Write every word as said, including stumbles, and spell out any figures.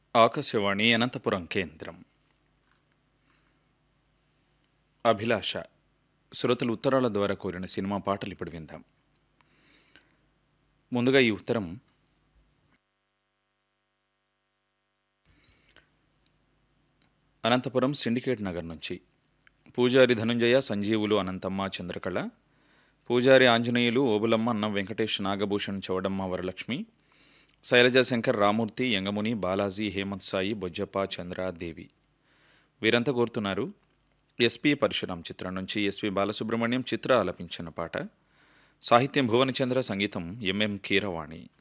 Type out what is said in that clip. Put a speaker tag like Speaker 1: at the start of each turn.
Speaker 1: ఆకాశవాణి అనంతపురం కేంద్రం. అభిలాష శ్రోతలు ఉత్తరాల ద్వారా కోరిన సినిమా పాటలు ఇప్పుడు విందాం. ముందుగా ఈ ఉత్తరం అనంతపురం సిండికేట్ నగర్ నుంచి పూజారి ధనుంజయ, సంజీవులు, అనంతమ్మ, చంద్రకళ, పూజారి ఆంజనేయులు, ఓబులమ్మ, అన్నం వెంకటేష్, నాగభూషణ్, చౌడమ్మ, వరలక్ష్మి, శైలజాశంకర్, రామూర్తి, యంగముని, బాలాజీ, హేమంత్ సాయి, బొజ్జప్ప, చంద్ర, దేవి వీరంతా కోరుతున్నారు. ఎస్పి పరశురాం చిత్రం నుంచి ఎస్పి బాలసుబ్రహ్మణ్యం, చిత్ర ఆలపించిన పాట. సాహిత్యం భువనచంద్ర, సంగీతం ఎంఎం కీరవాణి.